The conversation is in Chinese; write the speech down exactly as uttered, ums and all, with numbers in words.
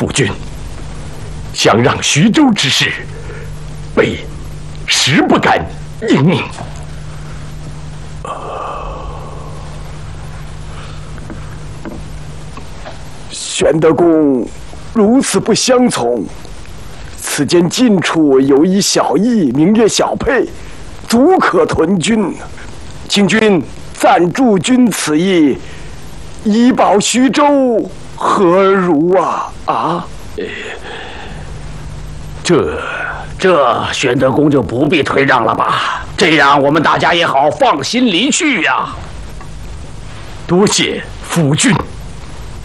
夫君，想让徐州之事，备实不敢应命。 玄德公如此不相从，此间近处有一小邑，名曰小沛，足可屯军。请君暂驻军此邑，以保徐州，何如啊？啊？ 这这玄德公就不必退让了吧？这样我们大家也好放心离去呀。 多谢夫君。